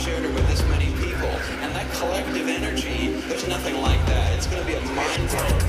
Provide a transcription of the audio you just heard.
shared it with this many people. And that collective energy, there's nothing like that. It's going to be a mind blowing.